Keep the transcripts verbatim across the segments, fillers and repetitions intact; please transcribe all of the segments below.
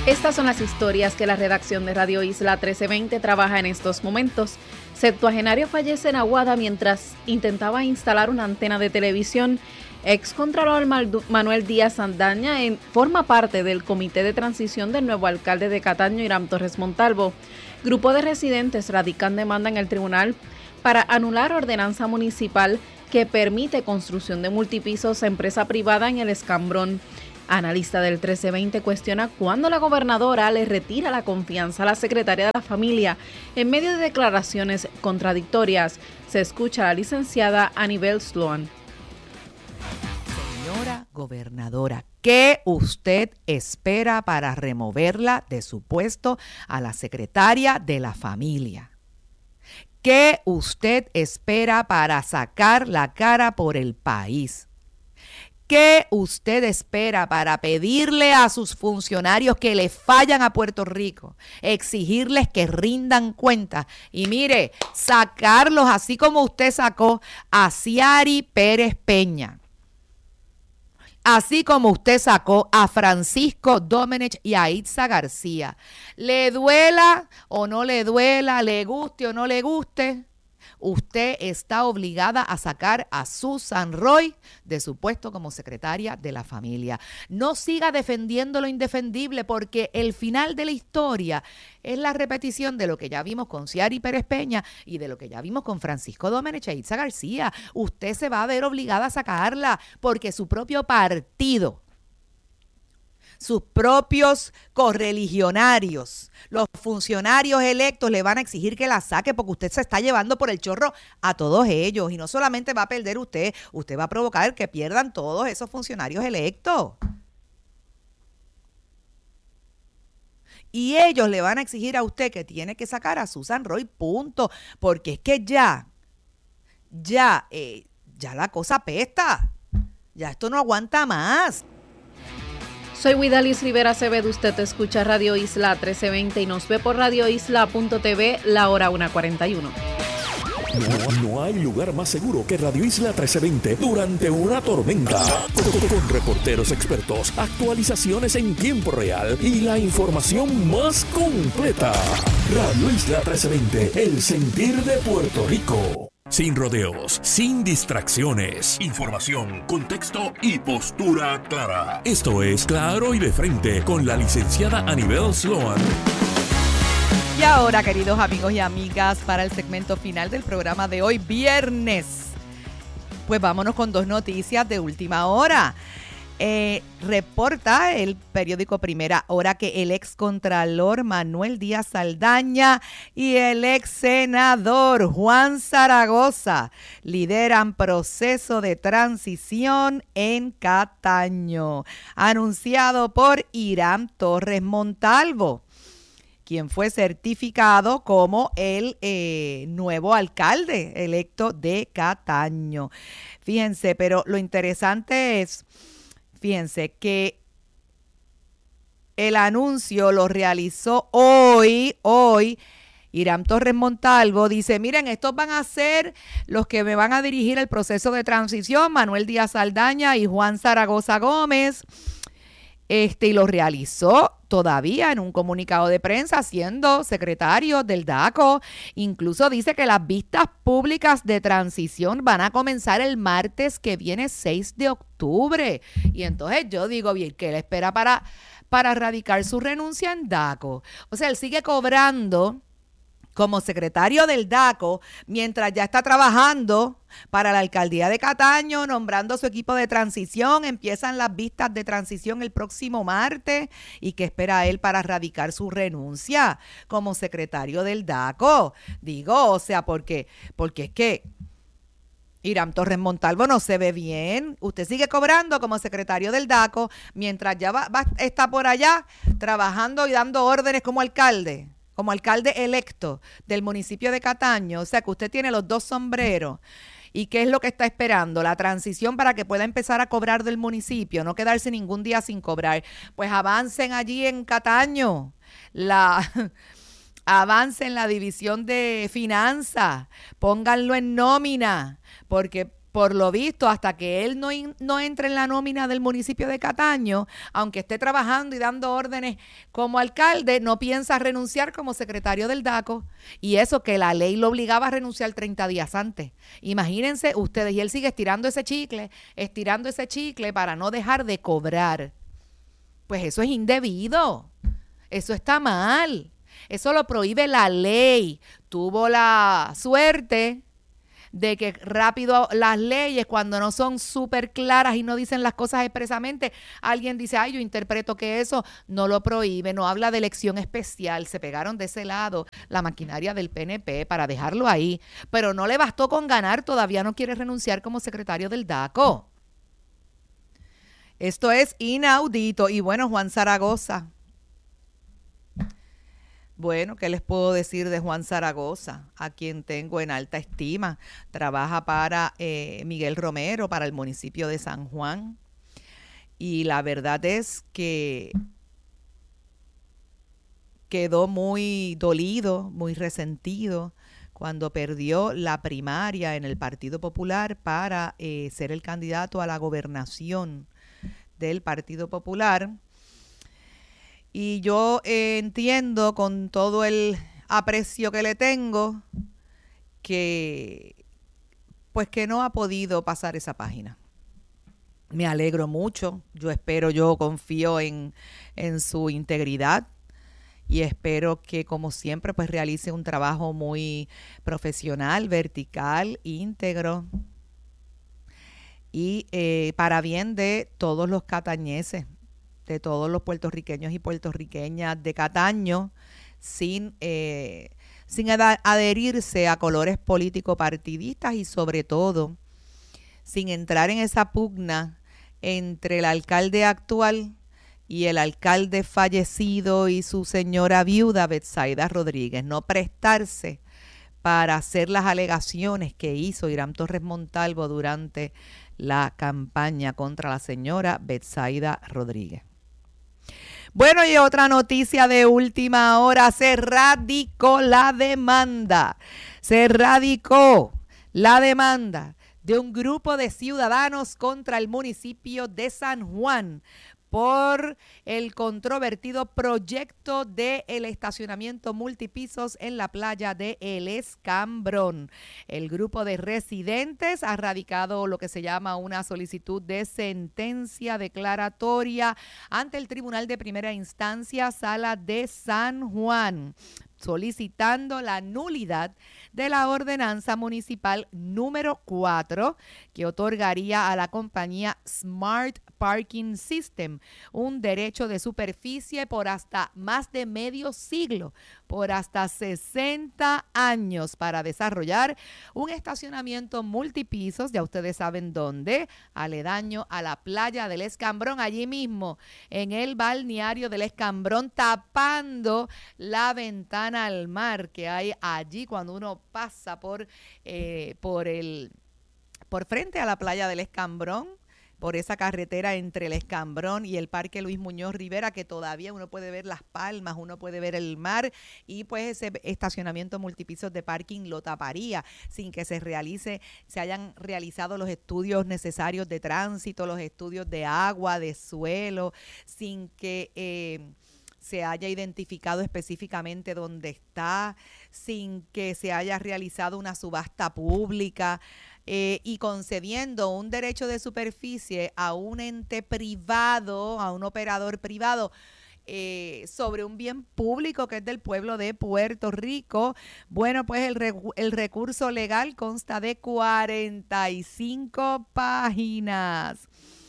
Estas son las historias que la redacción de Radio Isla trece veinte trabaja en estos momentos. Septuagenario fallece en Aguada mientras intentaba instalar una antena de televisión. Excontralor Manuel Díaz Saldaña en, forma parte del comité de transición del nuevo alcalde de Cataño, Hiram Torres Montalvo. Grupo de residentes radican demanda en el tribunal para anular ordenanza municipal que permite construcción de multipisos a empresa privada en el Escambrón. Analista del trece veinte cuestiona cuándo la gobernadora le retira la confianza a la secretaria de la familia en medio de declaraciones contradictorias. Se escucha a la licenciada Anibel Sloan. Señora gobernadora, ¿qué usted espera para removerla de su puesto a la secretaria de la familia? ¿Qué usted espera para sacar la cara por el país? ¿Qué usted espera para pedirle a sus funcionarios que le fallan a Puerto Rico, exigirles que rindan cuentas y mire, sacarlos así como usted sacó a Ciari Pérez Peña, así como usted sacó a Francisco Domenech y a Itza García? Le duela o no le duela, le guste o no le guste, usted está obligada a sacar a Susan Roy de su puesto como secretaria de la familia. No siga defendiendo lo indefendible, porque el final de la historia es la repetición de lo que ya vimos con Ciari Pérez Peña y de lo que ya vimos con Francisco Domenech e Itza García. Usted se va a ver obligada a sacarla porque su propio partido, sus propios correligionarios, los funcionarios electos le van a exigir que la saque porque usted se está llevando por el chorro a todos ellos. Y no solamente va a perder usted, usted va a provocar que pierdan todos esos funcionarios electos. Y ellos le van a exigir a usted que tiene que sacar a Susan Roy, punto. Porque es que ya, ya, eh, ya la cosa apesta. Ya esto no aguanta más. Soy Widalis Rivera Acevedo, usted escucha Radio Isla trece veinte y nos ve por radio isla punto t v, la hora una cuarenta y uno. No, no hay lugar más seguro que Radio Isla trece veinte durante una tormenta. Con, con reporteros expertos, actualizaciones en tiempo real y la información más completa. Radio Isla trece veinte, el sentir de Puerto Rico. Sin rodeos, sin distracciones, información, contexto y postura clara. Esto es Claro y de Frente con la licenciada Anibel Sloan. Y ahora, queridos amigos y amigas, para el segmento final del programa de hoy, viernes, pues vámonos con dos noticias de última hora. Eh, reporta el periódico Primera Hora que el excontralor Manuel Díaz Saldaña y el ex senador Juan Zaragoza lideran proceso de transición en Cataño, anunciado por Hiram Torres Montalvo, quien fue certificado como el eh, nuevo alcalde electo de Cataño. Fíjense, pero lo interesante es, fíjense que el anuncio lo realizó hoy, hoy, Hiram Torres Montalvo dice, miren, estos van a ser los que me van a dirigir el proceso de transición, Manuel Díaz Saldaña y Juan Zaragoza Gómez, este, y lo realizó todavía en un comunicado de prensa siendo secretario del DACO. Incluso dice que las vistas públicas de transición van a comenzar el martes que viene, seis de octubre. Y entonces yo digo, bien, ¿qué le espera para, para radicar su renuncia en DACO? O sea, él sigue cobrando como secretario del DACO mientras ya está trabajando para la alcaldía de Cataño, nombrando su equipo de transición. Empiezan las vistas de transición el próximo martes. ¿Y qué espera él para radicar su renuncia como secretario del DACO? Digo, o sea, porque, porque es que Hiram Torres Montalvo no se ve bien. Usted sigue cobrando como secretario del DACO mientras ya va, va, está por allá trabajando y dando órdenes como alcalde. como alcalde electo del municipio de Cataño. O sea que usted tiene los dos sombreros. ¿Y qué es lo que está esperando? La transición para que pueda empezar a cobrar del municipio, no quedarse ningún día sin cobrar. Pues avancen allí en Cataño, la, avancen la división de finanzas, pónganlo en nómina, porque por lo visto, hasta que él no, in, no entre en la nómina del municipio de Cataño, aunque esté trabajando y dando órdenes como alcalde, no piensa renunciar como secretario del DACO. Y eso que la ley lo obligaba a renunciar treinta días antes. Imagínense ustedes, y él sigue estirando ese chicle, estirando ese chicle para no dejar de cobrar. Pues eso es indebido. Eso está mal. Eso lo prohíbe la ley. Tuvo la suerte de que rápido las leyes, cuando no son súper claras y no dicen las cosas expresamente, alguien dice, ay, yo interpreto que eso no lo prohíbe, no habla de elección especial. Se pegaron de ese lado la maquinaria del P N P para dejarlo ahí, pero no le bastó con ganar, todavía no quiere renunciar como secretario del DACO. Esto es inaudito. Y bueno, Juan Zaragoza. Bueno, ¿qué les puedo decir de Juan Zaragoza? A quien tengo en alta estima. Trabaja para eh, Miguel Romero, para el municipio de San Juan. Y la verdad es que quedó muy dolido, muy resentido cuando perdió la primaria en el Partido Popular para eh, ser el candidato a la gobernación del Partido Popular. Y yo eh, entiendo, con todo el aprecio que le tengo, que pues que no ha podido pasar esa página. Me alegro mucho, yo espero, yo confío en, en su integridad y espero que, como siempre, pues realice un trabajo muy profesional, vertical, íntegro y eh, para bien de todos los catañeses, de todos los puertorriqueños y puertorriqueñas de Cataño, sin, eh, sin adherirse a colores político-partidistas y sobre todo sin entrar en esa pugna entre el alcalde actual y el alcalde fallecido y su señora viuda Betsaida Rodríguez. No prestarse para hacer las alegaciones que hizo Irán Torres Montalvo durante la campaña contra la señora Betsaida Rodríguez. Bueno, y otra noticia de última hora, se radicó la demanda, se radicó la demanda de un grupo de ciudadanos contra el municipio de San Juan por el controvertido proyecto de el estacionamiento multipisos en la playa de El Escambrón. El grupo de residentes ha radicado lo que se llama una solicitud de sentencia declaratoria ante el Tribunal de Primera Instancia, Sala de San Juan, solicitando la nulidad de la ordenanza municipal número cuatro que otorgaría a la compañía Smart Parking System un derecho de superficie por hasta más de medio siglo, por hasta sesenta años, para desarrollar un estacionamiento multipisos, ya ustedes saben dónde, aledaño a la playa del Escambrón, allí mismo en el balneario del Escambrón, tapando la ventana al mar que hay allí cuando uno pasa por, eh, por, el, por frente a la playa del Escambrón, por esa carretera entre el Escambrón y el Parque Luis Muñoz Rivera, que todavía uno puede ver las palmas, uno puede ver el mar, y pues ese estacionamiento multipisos de parking lo taparía sin que se realice, se hayan realizado los estudios necesarios de tránsito, los estudios de agua, de suelo, sin que eh, se haya identificado específicamente dónde está, sin que se haya realizado una subasta pública, eh, y concediendo un derecho de superficie a un ente privado, a un operador privado, eh, sobre un bien público que es del pueblo de Puerto Rico. Bueno, pues el, re, el recurso legal consta de cuarenta y cinco páginas.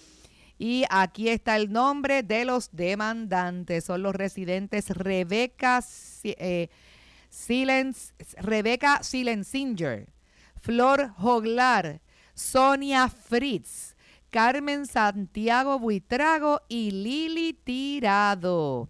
Y aquí está el nombre de los demandantes. Son los residentes Rebeca, eh, Silens, Rebeca Silensinger, Flor Joglar, Sonia Fritz, Carmen Santiago Buitrago y Lili Tirado,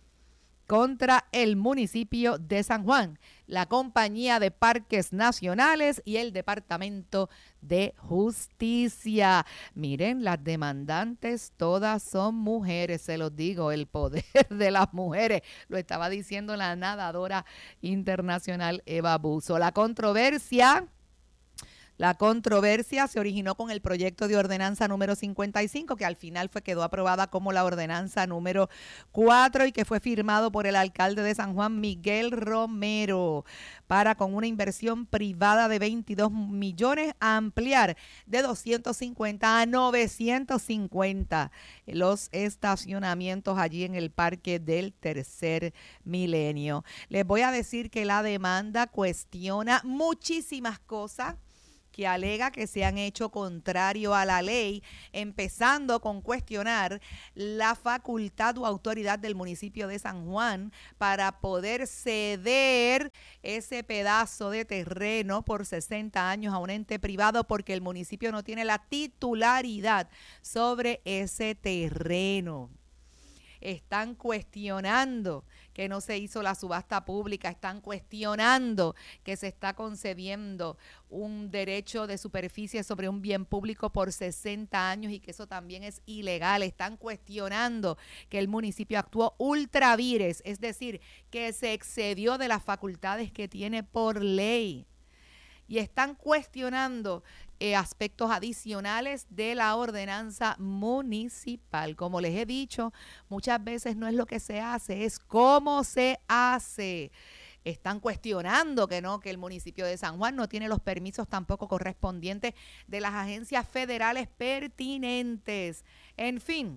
contra el municipio de San Juan, la Compañía de Parques Nacionales y el Departamento de Justicia. Miren, las demandantes todas son mujeres, se los digo, el poder de las mujeres, lo estaba diciendo la nadadora internacional Eva Buzo. La controversia La controversia se originó con el proyecto de ordenanza número cincuenta y cinco, que al final fue quedó aprobada como la ordenanza número cuatro y que fue firmado por el alcalde de San Juan, Miguel Romero, para con una inversión privada de veintidós millones ampliar de doscientos cincuenta a novecientos cincuenta los estacionamientos allí en el Parque del Tercer Milenio. Les voy a decir que la demanda cuestiona muchísimas cosas que alega que se han hecho contrario a la ley, empezando con cuestionar la facultad o autoridad del municipio de San Juan para poder ceder ese pedazo de terreno por sesenta años a un ente privado, porque el municipio no tiene la titularidad sobre ese terreno. Están cuestionando que no se hizo la subasta pública, están cuestionando que se está concediendo un derecho de superficie sobre un bien público por sesenta años y que eso también es ilegal. Están cuestionando que el municipio actuó ultra vires, es decir, que se excedió de las facultades que tiene por ley. Y están cuestionando eh, aspectos adicionales de la ordenanza municipal. Como les he dicho, muchas veces no es lo que se hace, es cómo se hace. Están cuestionando que no, que el municipio de San Juan no tiene los permisos tampoco correspondientes de las agencias federales pertinentes. En fin,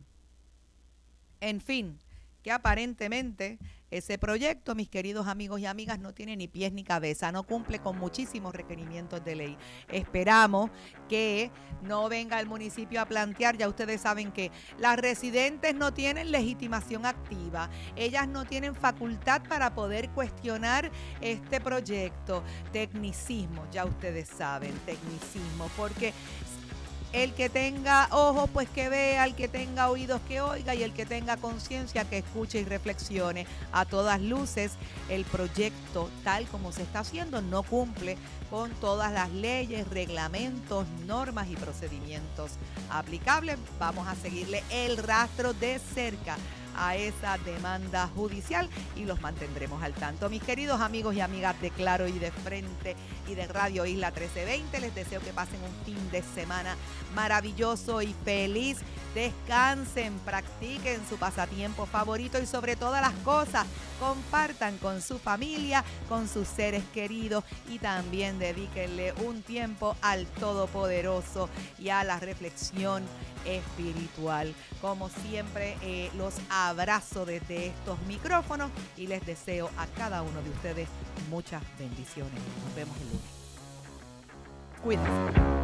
en fin, que aparentemente ese proyecto, mis queridos amigos y amigas, no tiene ni pies ni cabeza, no cumple con muchísimos requerimientos de ley. Esperamos que no venga el municipio a plantear, ya ustedes saben que las residentes no tienen legitimación activa, ellas no tienen facultad para poder cuestionar este proyecto. Tecnicismo, ya ustedes saben, tecnicismo, porque el que tenga ojos, pues que vea, el que tenga oídos, que oiga, y el que tenga conciencia, que escuche y reflexione. A todas luces, el proyecto, tal como se está haciendo, no cumple con todas las leyes, reglamentos, normas y procedimientos aplicables. Vamos a seguirle el rastro de cerca a esa demanda judicial y los mantendremos al tanto. Mis queridos amigos y amigas de Claro y de Frente y de Radio Isla trece veinte, les deseo que pasen un fin de semana maravilloso y feliz. Descansen, practiquen su pasatiempo favorito y sobre todas las cosas, compartan con su familia, con sus seres queridos y también dedíquenle un tiempo al Todopoderoso y a la reflexión espiritual. Como siempre, eh, los abrazo desde estos micrófonos y les deseo a cada uno de ustedes muchas bendiciones. Nos vemos el lunes. Cuídense.